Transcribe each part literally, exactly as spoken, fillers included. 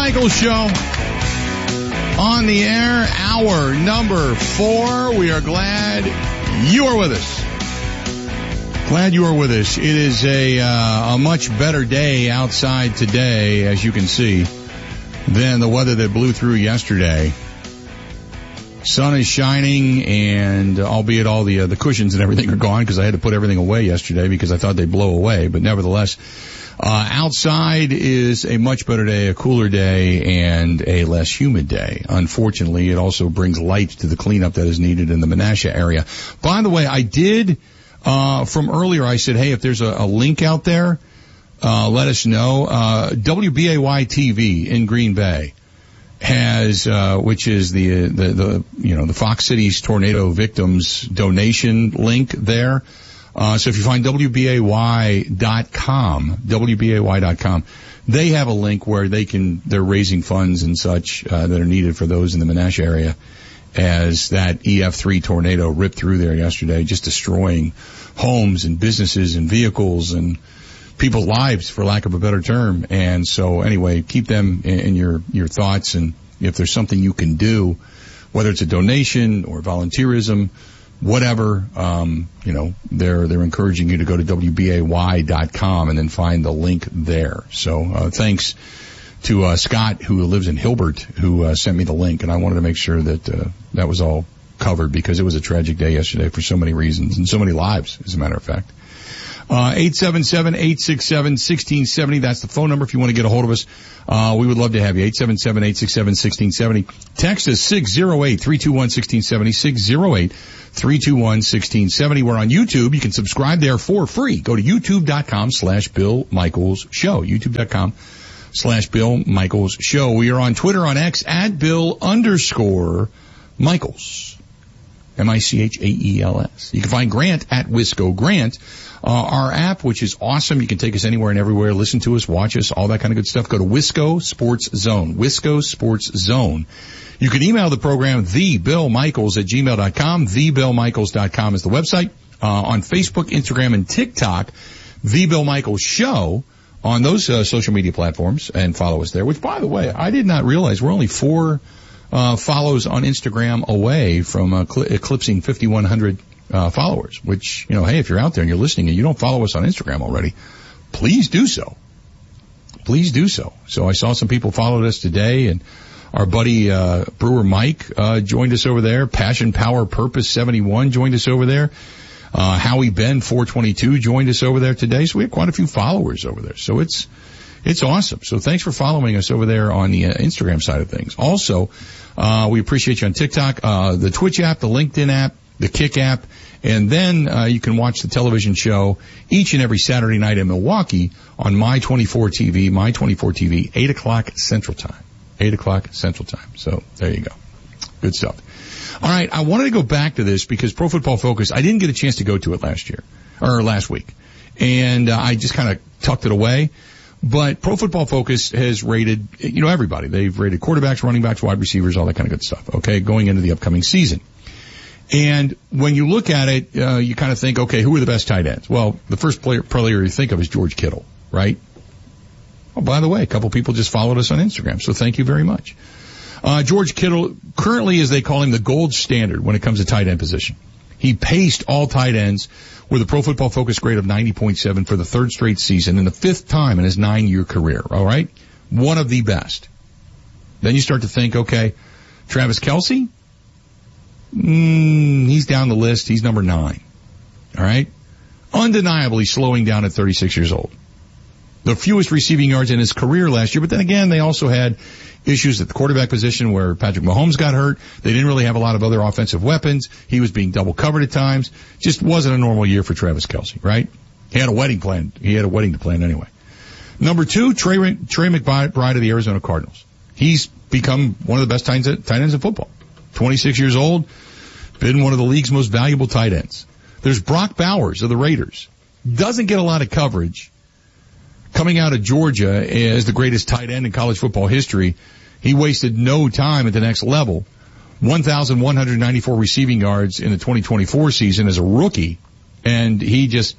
Michaels Show on the air, hour number four. We are glad you are with us. Glad you are with us. It is a, uh, a much better day outside today, as you can see, than the weather that blew through yesterday. Sun is shining, and albeit all the uh, the cushions and everything are gone because I had to put everything away yesterday because I thought they'd blow away. But nevertheless, uh, outside is a much better day, a cooler day, and a less humid day. Unfortunately, it also brings light to the cleanup that is needed in the Menasha area. By the way, I did, uh, from earlier, I said, hey, if there's a, a link out there, uh, let us know. Uh, W B A Y T V in Green Bay has, uh, which is the, the, the, you know, the Fox Cities tornado victims donation link there. Uh, so if you find W B A Y dot com, W B A Y dot com, they have a link where they can, they're raising funds and such, uh, that are needed for those in the Menasha area as that E F three tornado ripped through there yesterday, just destroying homes and businesses and vehicles and people's lives, for lack of a better term. And so anyway, keep them in, in your, your thoughts. And if there's something you can do, whether it's a donation or volunteerism, whatever, um, you know, they're, they're encouraging you to go to W B A Y dot com and then find the link there. So, uh, thanks to, uh, Scott, who lives in Hilbert, who, uh, sent me the link. And I wanted to make sure that, uh, that was all covered because it was a tragic day yesterday for so many reasons and so many lives, as a matter of fact. Uh, eight seven seven, eight six seven, one six seven zero. That's the phone number if you want to get a hold of us. Uh, we would love to have you. eight seven seven, eight six seven, one six seven zero. Text us six oh eight, three two one, one six seven zero, six oh eight, three two one, one six seven zero. We're on YouTube. You can subscribe there for free. Go to youtube.com slash Bill Michaels Show. youtube.com slash Bill Michaels Show. We are on Twitter, on X, at Bill underscore Michaels. M I C H A E L S. You can find Grant at Wisco Grant. Uh, our app, which is awesome. You can take us anywhere and everywhere, listen to us, watch us, all that kind of good stuff. Go to Wisco Sports Zone. Wisco Sports Zone. You can email the program, the bill michaels at gmail dot com. the bill michaels dot com is the website. Uh, on Facebook, Instagram, and TikTok, The Bill Michaels Show on those uh, social media platforms, and follow us there, which, by the way, I did not realize we're only four uh follows on Instagram away from uh, cl- eclipsing fifty-one hundred uh followers, which, you know, hey, if you're out there and you're listening and you don't follow us on Instagram already, please do so. Please do so. So I saw some people followed us today, and our buddy uh Brewer Mike uh joined us over there. Passion Power Purpose seventy-one joined us over there. Uh Howie Ben four twenty-two joined us over there today. So we have quite a few followers over there. So it's It's awesome. So thanks for following us over there on the uh, Instagram side of things. Also, uh, we appreciate you on TikTok, uh, the Twitch app, the LinkedIn app, the Kick app, and then, uh, you can watch the television show each and every Saturday night in Milwaukee on My twenty-four T V, My twenty-four T V, eight o'clock Central Time. eight o'clock Central Time. So there you go. Good stuff. All right. I wanted to go back to this because Pro Football Focus, I didn't get a chance to go to it last year, or last week. And, uh, I just kind of tucked it away. But Pro Football Focus has rated, you know, everybody. They've rated quarterbacks, running backs, wide receivers, all that kind of good stuff, okay, going into the upcoming season. And when you look at it, uh, you kind of think, okay, who are the best tight ends? Well, the first player, player you think of is George Kittle, right? Oh, by the way, a couple people just followed us on Instagram, so thank you very much. Uh, George Kittle, currently, as they call him, the gold standard when it comes to tight end position. He paced all tight ends with a Pro Football Focus grade of ninety point seven for the third straight season and the fifth time in his nine-year career, all right? One of the best. Then you start to think, okay, Travis Kelce? Mm, he's down the list. He's number nine, all right? Undeniably slowing down at thirty-six years old. The fewest receiving yards in his career last year, but then again, they also had issues at the quarterback position where Patrick Mahomes got hurt. They didn't really have a lot of other offensive weapons. He was being double covered at times. Just wasn't a normal year for Travis Kelce, right? He had a wedding planned. He had a wedding to plan anyway. Number two, Trey, Trey McBride of the Arizona Cardinals. He's become one of the best tight ends in football. twenty-six years old, been one of the league's most valuable tight ends. There's Brock Bowers of the Raiders. Doesn't get a lot of coverage. Coming out of Georgia as the greatest tight end in college football history, he wasted no time at the next level. one thousand one hundred ninety-four receiving yards in the twenty twenty-four season as a rookie, and he just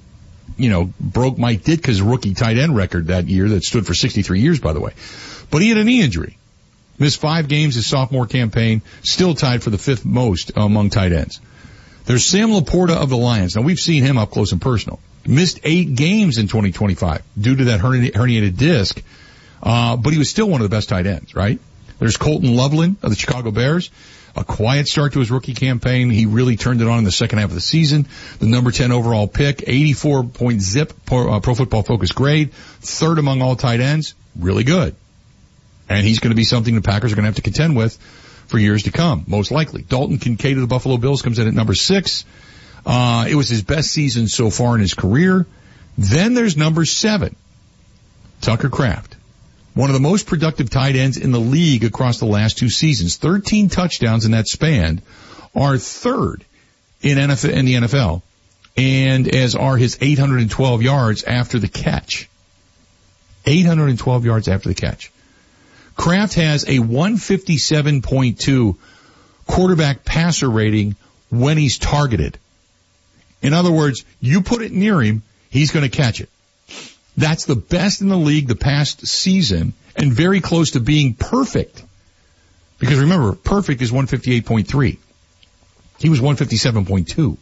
you know, broke Mike Ditka's rookie tight end record that year that stood for sixty-three years, by the way. But he had a knee injury. Missed five games his sophomore campaign, still tied for the fifth most among tight ends. There's Sam Laporta of the Lions. Now, we've seen him up close and personal. Missed eight games in twenty twenty-five due to that herni- herniated disc, uh, but he was still one of the best tight ends, right? There's Colton Loveland of the Chicago Bears. A quiet start to his rookie campaign. He really turned it on in the second half of the season. The number ten overall pick, eighty-four point zip Pro, uh, Pro Football Focus grade, third among all tight ends. Really good. And he's going to be something the Packers are going to have to contend with for years to come, most likely. Dalton Kincaid of the Buffalo Bills comes in at number six. Uh, it was his best season so far in his career. Then there's number seven, Tucker Kraft. One of the most productive tight ends in the league across the last two seasons. thirteen touchdowns in that span, are third in, N F L, in the N F L, and as are his eight hundred twelve yards after the catch. eight hundred twelve yards after the catch. Kraft has a one fifty-seven point two quarterback passer rating when he's targeted. In other words, you put it near him, he's going to catch it. That's the best in the league the past season and very close to being perfect. Because remember, perfect is one fifty-eight point three. He was one fifty-seven point two.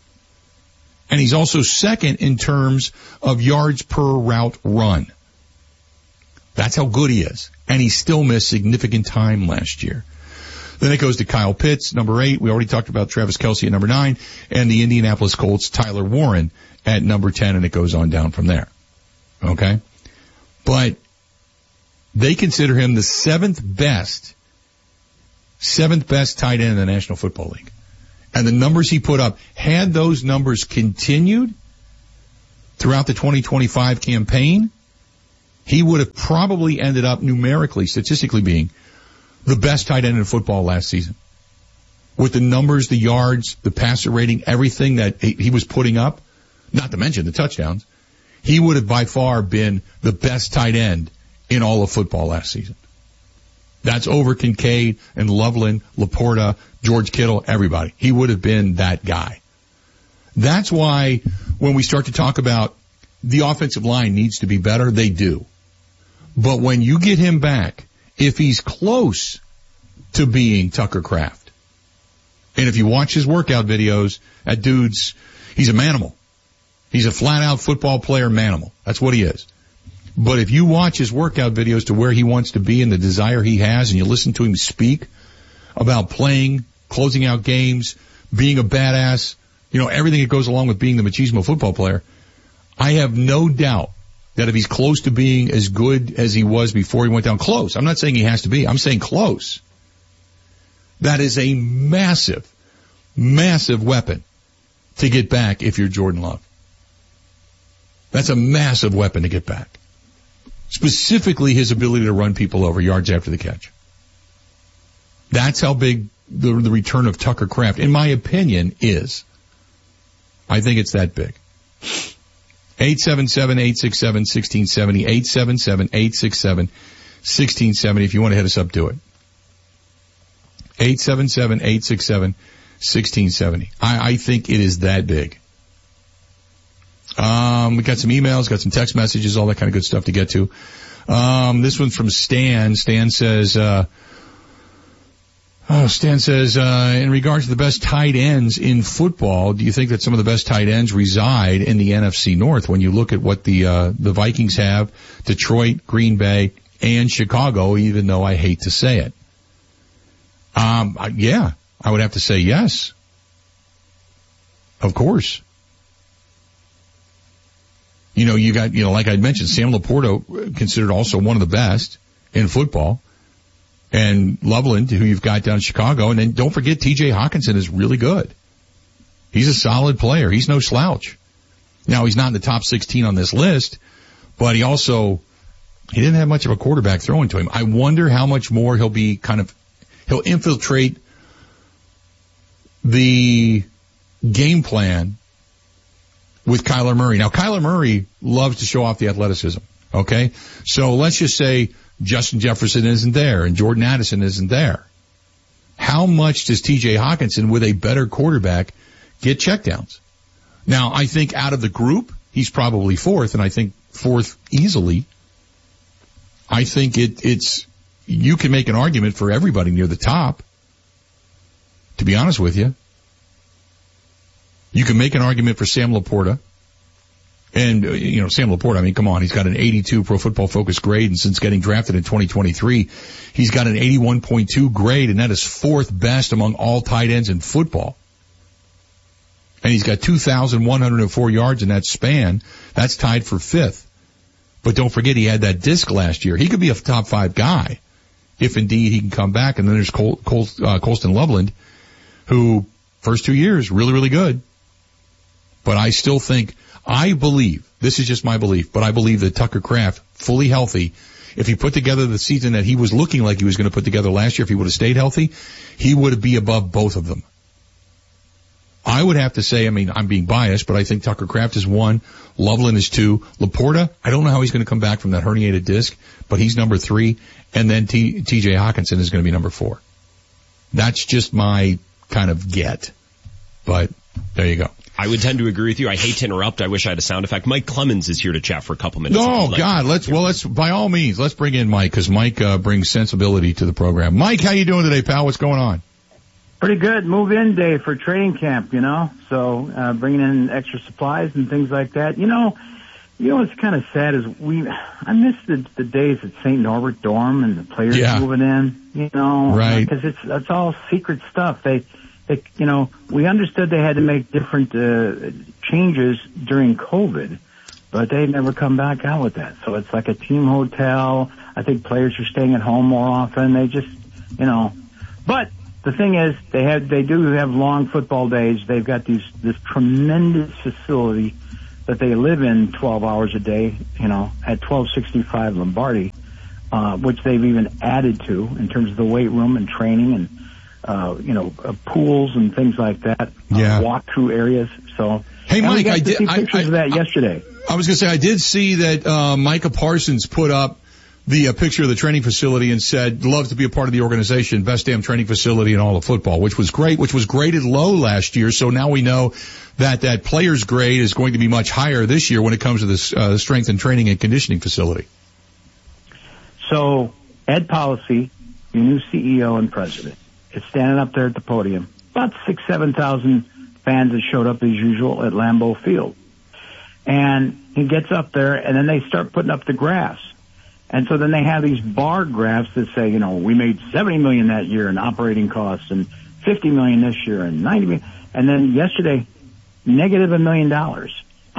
And he's also second in terms of yards per route run. That's how good he is. And he still missed significant time last year. Then it goes to Kyle Pitts, number eight. We already talked about Travis Kelce at number nine. And the Indianapolis Colts, Tyler Warren at number ten. And it goes on down from there. Okay? But they consider him the seventh best, seventh best tight end in the National Football League. And the numbers he put up, had those numbers continued throughout the twenty twenty-five campaign, he would have probably ended up numerically, statistically being, the best tight end in football last season. With the numbers, the yards, the passer rating, everything that he was putting up, not to mention the touchdowns, he would have by far been the best tight end in all of football last season. That's over Kincaid and Loveland, Laporta, George Kittle, everybody. He would have been that guy. That's why when we start to talk about the offensive line needs to be better, they do. But when you get him back, if he's close to being Tucker Kraft, and if you watch his workout videos, that dude's, he's a manimal. He's a flat-out football player manimal. That's what he is. But if you watch his workout videos to where he wants to be and the desire he has, and you listen to him speak about playing, closing out games, being a badass, you know, everything that goes along with being the machismo football player, I have no doubt that if he's close to being as good as he was before he went down, close. I'm not saying he has to be. I'm saying close. That is a massive, massive weapon to get back if you're Jordan Love. That's a massive weapon to get back. Specifically his ability to run people over yards after the catch. That's how big the, the return of Tucker Kraft, in my opinion, is. I think it's that big. eight seven seven, eight six seven, one six seven zero, eight seven seven, eight six seven, one six seven zero. If you want to hit us up, do it. eight seven seven, eight six seven, one six seven zero. I, I think it is that big. Um, we got some emails, got some text messages, all that kind of good stuff to get to. Um, this one's from Stan. Stan says, uh, oh, Stan says, uh, in regards to the best tight ends in football, do you think that some of the best tight ends reside in the N F C North when you look at what the, uh, the Vikings have, Detroit, Green Bay, and Chicago, even though I hate to say it? Um, yeah, I would have to say yes. Of course. You know, you got, you know, like I mentioned, Sam Laporta considered also one of the best in football. And Loveland, who you've got down in Chicago. And then don't forget T J Hawkinson is really good. He's a solid player. He's no slouch. Now, he's not in the top sixteen on this list, but he also, he didn't have much of a quarterback throwing to him. I wonder how much more he'll be kind of, he'll infiltrate the game plan with Kyler Murray. Now, Kyler Murray loves to show off the athleticism, okay? So let's just say Justin Jefferson isn't there and Jordan Addison isn't there. How much does T J Hawkinson, with a better quarterback, get checkdowns? Now, I think out of the group, he's probably fourth, and I think fourth easily. I think it, it's, you can make an argument for everybody near the top, to be honest with you. You can make an argument for Sam Laporta. And, uh, you know, Sam Laporta, I mean, come on, he's got an eighty-two Pro Football Focus grade, and since getting drafted in twenty twenty-three, he's got an eighty-one point two grade, and that is fourth best among all tight ends in football. And he's got two thousand one hundred four yards in that span. That's tied for fifth. But don't forget, he had that disc last year. He could be a top five guy, if indeed he can come back. And then there's Col- Col- uh, Colston Loveland, who, first two years, really, really good. But I still think, I believe, this is just my belief, but I believe that Tucker Kraft, fully healthy, if he put together the season that he was looking like he was going to put together last year, if he would have stayed healthy, he would be above both of them. I would have to say, I mean, I'm being biased, but I think Tucker Kraft is one, Loveland is two, Laporta, I don't know how he's going to come back from that herniated disc, but he's number three, and then T- TJ Hawkinson is going to be number four. That's just my kind of get. But there you go. I would tend to agree with you. I hate to interrupt. I wish I had a sound effect. Mike Clemens is here to chat for a couple minutes. Oh, like God. Let's, well, let's, by all means, let's bring in Mike, because Mike uh, brings sensibility to the program. Mike, how you doing today, pal? What's going on? Pretty good. Move-in day for training camp, you know, so uh, bringing in extra supplies and things like that. You know, you know what's kind of sad is we, I miss the, the days at Saint Norbert Dorm and the players yeah. moving in, you know, right? Because it's, it's all secret stuff. They, They, you know, we understood they had to make different uh, changes during COVID, but they never come back out with that. So it's like a team hotel. I think players are staying at home more often. They just, you know, but the thing is, they have, they do have long football days. They've got these, this tremendous facility that they live in twelve hours a day, you know, at twelve sixty-five Lombardi, uh, which they've even added to in terms of the weight room and training and, Uh, you know, uh, pools and things like that. Yeah. Uh, walk-through areas. So, hey, Mike, I did. See pictures I, I, of that I, yesterday. I was going to say I did see that uh, Micah Parsons put up the uh, picture of the training facility and said, "Love to be a part of the organization. Best damn training facility in all of football," which was great. Which was graded low last year. So now we know that that player's grade is going to be much higher this year when it comes to this uh, strength and training and conditioning facility. So, Ed Policy, your new C E O and president, is standing up there at the podium. About six, seven thousand fans that showed up as usual at Lambeau Field. And he gets up there, and then they start putting up the graphs. And so then they have these bar graphs that say, you know, we made seventy million that year in operating costs and fifty million this year and ninety million. And then yesterday, negative a million dollars.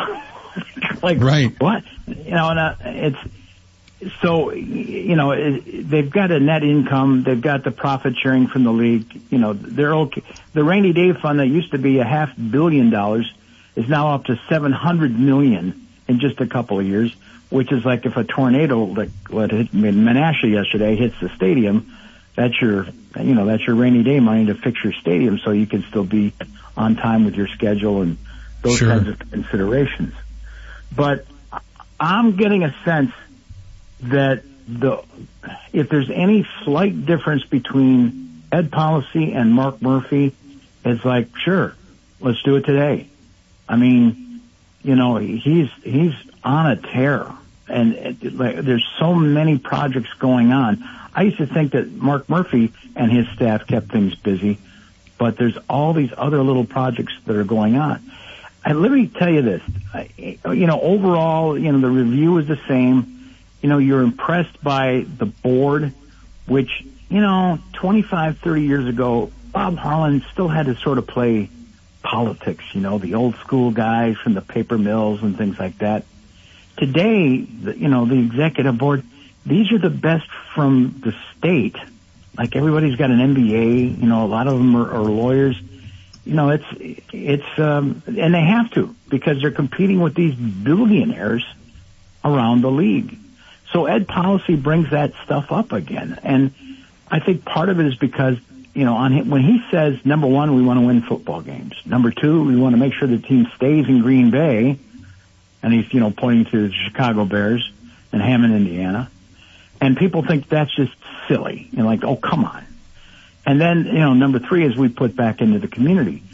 Like, right. What? You know, and uh, it's, so, you know, it, they've got a net income. They've got the profit sharing from the league. You know, they're okay. The rainy day fund that used to be a half billion dollars is now up to seven hundred million in just a couple of years, which is like if a tornado, like what hit Menasha yesterday, hits the stadium, that's your, you know, that's your rainy day money to fix your stadium so you can still be on time with your schedule and those sure. kinds of considerations. But I'm getting a sense that the, if there's any slight difference between Ed Policy and Mark Murphy, it's like, sure, let's do it today. I mean, you know, he's, he's on a tear, and it, like, there's so many projects going on. I used to think that Mark Murphy and his staff kept things busy, but there's all these other little projects that are going on. And let me tell you this, you know, overall, you know, the review is the same. You know, you're impressed by the board, which, you know, twenty-five, thirty years ago, Bob Harlan still had to sort of play politics, you know, the old school guys from the paper mills and things like that. Today, the, you know, the executive board, these are the best from the state. Like everybody's got an M B A, you know, a lot of them are, are lawyers. You know, it's, it's, um, and they have to because they're competing with these billionaires around the league. So Ed Policy brings that stuff up again. And I think part of it is because, you know, on him, when he says, number one, we want to win football games. Number two, we want to make sure the team stays in Green Bay. And he's, you know, pointing to the Chicago Bears and Hammond, Indiana. And people think that's just silly. You know, like, oh, come on. And then, you know, number three is we put back into the community.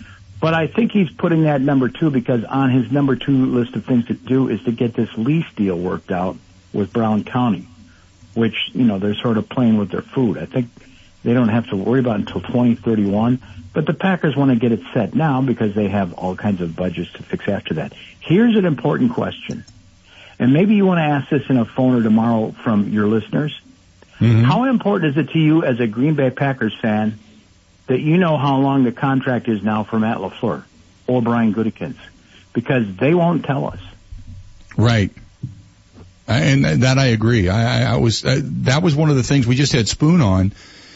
But I think he's putting that number two because on his number two list of things to do is to get this lease deal worked out with Brown County, which, you know, they're sort of playing with their food. I think they don't have to worry about it until twenty thirty-one, but the Packers want to get it set now because they have all kinds of budgets to fix after that. Here's an important question, and maybe you want to ask this in a phone or tomorrow from your listeners. Mm-hmm. How important is it to you as a Green Bay Packers fan that you know how long the contract is now for Matt LaFleur or Brian Gutekunst? Because they won't tell us. Right. And that I agree. I, I was, uh, that was one of the things we just had Spoon on.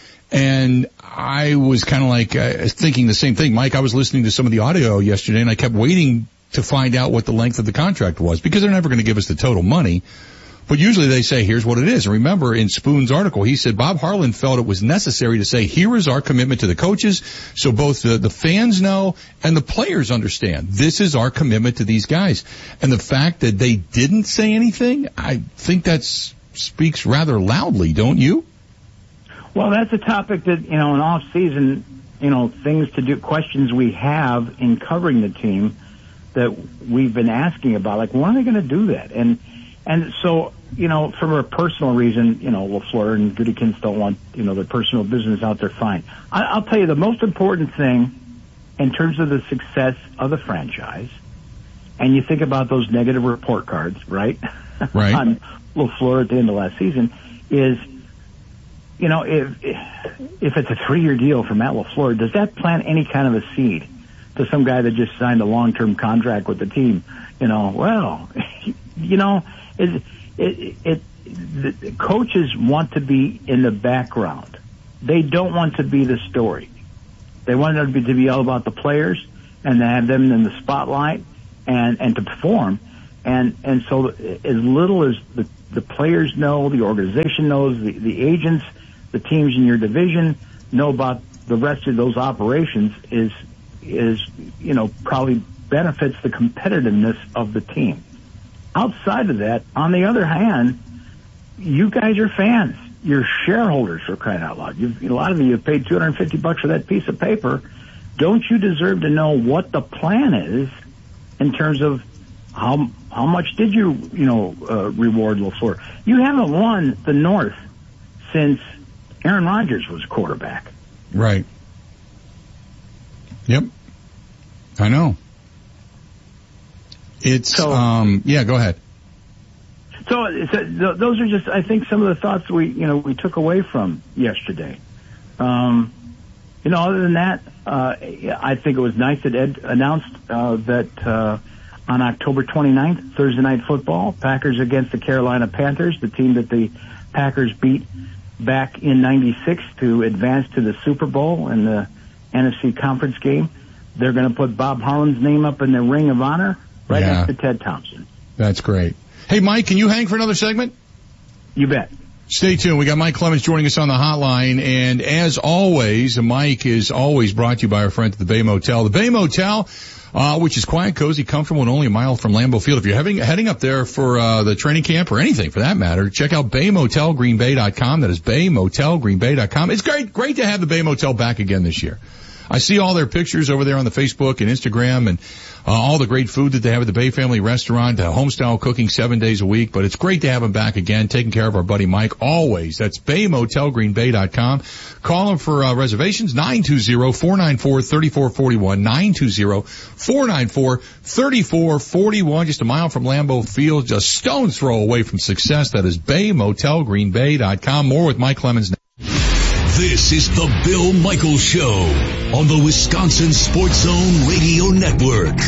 And I was kind of like uh, thinking the same thing. Mike, I was listening to some of the audio yesterday and I kept waiting to find out what the length of the contract was because they're never going to give us the total money. But usually they say, here's what it is. And remember, in Spoon's article, he said Bob Harlan felt it was necessary to say, here is our commitment to the coaches, so both the, the fans know and the players understand. This is our commitment to these guys. And the fact that they didn't say anything, I think that speaks rather loudly, don't you? Well, that's a topic that, you know, in off-season, you know, things to do, questions we have in covering the team that we've been asking about, like, when are they going to do that? And and so, you know, for a personal reason, you know, LaFleur and Gutekunst don't want, you know, their personal business out there, fine. I, I'll tell you the most important thing in terms of the success of the franchise, and you think about those negative report cards, right? Right. on LaFleur at the end of last season, is, you know, if if it's a three-year deal for Matt LaFleur, does that plant any kind of a seed to some guy that just signed a long-term contract with the team? You know, well, you know, it, it, it, the coaches want to be in the background. They don't want to be the story. They want it to be, to be all about the players and to have them in the spotlight and, and to perform. And, and so as little as the, the players know, the organization knows, the, the agents, the teams in your division know about the rest of those operations is, is, you know, probably benefits the competitiveness of the team. Outside of that, on the other hand, you guys are fans. You're shareholders, for crying out loud. You've, a lot of you have paid two hundred fifty bucks for that piece of paper. Don't you deserve to know what the plan is in terms of how how much did you, you know, uh, reward LaFleur? You haven't won the North since Aaron Rodgers was quarterback. Right. Yep. I know. It's, so, um, yeah, go ahead. So, so those are just, I think, some of the thoughts we, you know, we took away from yesterday. Um, you know, other than that, uh, I think it was nice that Ed announced, uh, that, uh, on October twenty-ninth, Thursday Night Football, Packers against the Carolina Panthers, the team that the Packers beat back in ninety-six to advance to the Super Bowl in the N F C Conference game. They're going to put Bob Harlan's name up in the Ring of Honor right yeah. next to Ted Thompson. That's great. Hey, Mike, can you hang for another segment? You bet. Stay tuned. We got Mike Clemens joining us on the hotline. And as always, Mike is always brought to you by our friends at the Bay Motel. The Bay Motel, uh, which is quiet, cozy, comfortable, and only a mile from Lambeau Field. If you're having, heading up there for uh, the training camp or anything for that matter, check out bay motel green bay dot com. That is bay motel green bay dot com. It's great, great to have the Bay Motel back again this year. I see all their pictures over there on the Facebook and Instagram and uh, all the great food that they have at the Bay Family Restaurant, uh, home-style cooking seven days a week. But it's great to have them back again, taking care of our buddy Mike always. That's bay motel green bay dot com. Call them for uh, reservations, nine two zero, four nine four, three four four one, nine two zero, four nine four, three four four one, just a mile from Lambeau Field, just stone's throw away from success. That is bay motel green bay dot com. More with Mike Clemens now. This is the Bill Michaels Show on the Wisconsin Sports Zone Radio Network.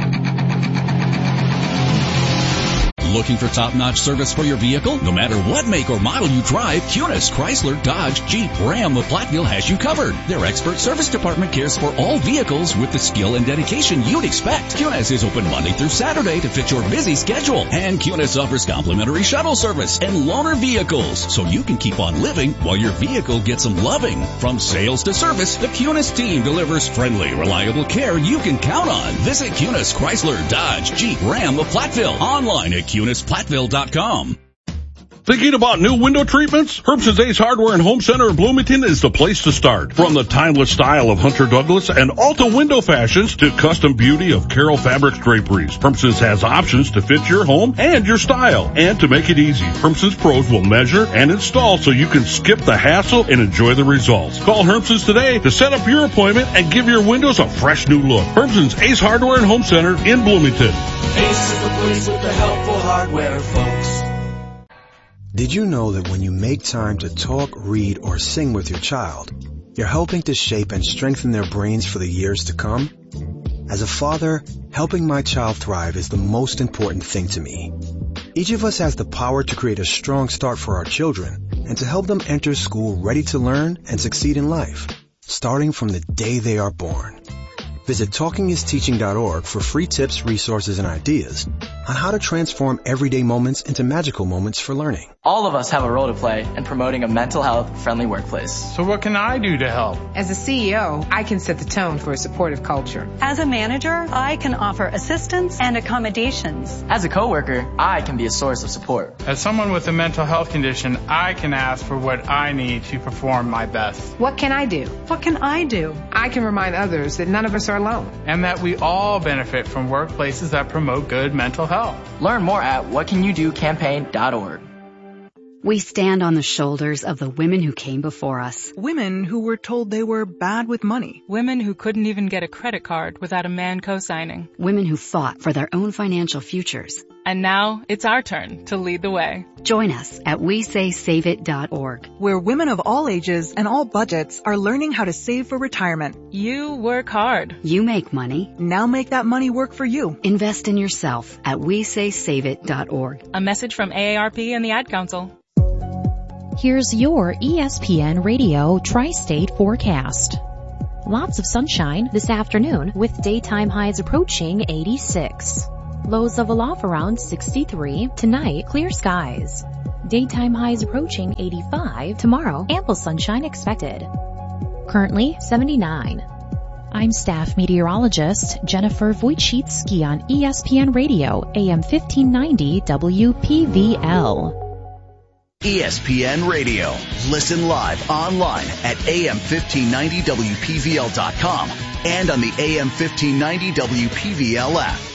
Looking for top-notch service for your vehicle? No matter what make or model you drive, Kunes, Chrysler, Dodge, Jeep, Ram of Platteville has you covered. Their expert service department cares for all vehicles with the skill and dedication you'd expect. Kunes is open Monday through Saturday to fit your busy schedule. And Kunes offers complimentary shuttle service and loaner vehicles, so you can keep on living while your vehicle gets some loving. From sales to service, the Kunes team delivers friendly, reliable care you can count on. Visit Kunes, Chrysler, Dodge, Jeep, Ram of Platteville online at kunes platteville dot com. Thinking about new window treatments? Herbson's Ace Hardware and Home Center in Bloomington is the place to start. From the timeless style of Hunter Douglas and Alta window fashions to custom beauty of Carroll Fabrics draperies, Herbson's has options to fit your home and your style. And to make it easy, Herbson's pros will measure and install so you can skip the hassle and enjoy the results. Call Herbson's today to set up your appointment and give your windows a fresh new look. Herbson's Ace Hardware and Home Center in Bloomington. Ace is the place with the helpful hardware, folks. Did you know that when you make time to talk, read, or sing with your child, you're helping to shape and strengthen their brains for the years to come? As a father, helping my child thrive is the most important thing to me. Each of us has the power to create a strong start for our children and to help them enter school ready to learn and succeed in life, starting from the day they are born. Visit talking is teaching dot org for free tips, resources, and ideas on how to transform everyday moments into magical moments for learning. All of us have a role to play in promoting a mental health friendly workplace. So what can I do to help? As a C E O, I can set the tone for a supportive culture. As a manager, I can offer assistance and accommodations. As a coworker, I can be a source of support. As someone with a mental health condition, I can ask for what I need to perform my best. What can I do? What can I do? I can remind others that none of us are alone. And that we all benefit from workplaces that promote good mental health. Learn more at what can you do campaign dot org. We stand on the shoulders of the women who came before us. Women who were told they were bad with money. Women who couldn't even get a credit card without a man co-signing. Women who fought for their own financial futures. And now it's our turn to lead the way. Join us at we say save it dot org, where women of all ages and all budgets are learning how to save for retirement. You work hard. You make money. Now make that money work for you. Invest in yourself at we say save it dot org. A message from A A R P and the Ad Council. Here's your E S P N Radio Tri-State forecast. Lots of sunshine this afternoon with daytime highs approaching eighty-six. Lows level off around sixty-three. Tonight, clear skies. Daytime highs approaching eighty-five. Tomorrow, ample sunshine expected. Currently, seventy-nine. I'm staff meteorologist Jennifer Wojcicki on E S P N Radio, A M fifteen ninety W P V L. E S P N Radio. Listen live online at A M fifteen ninety W P V L dot com and on the A M fifteen ninety W P V L app.